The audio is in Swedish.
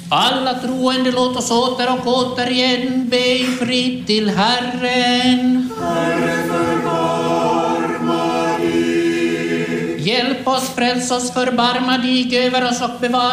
Alla troende, låt oss åter och återigen be fritt till Herren. Herre, förbarma dig. Hjälp oss, fräls oss, förbarma dig över oss och bevara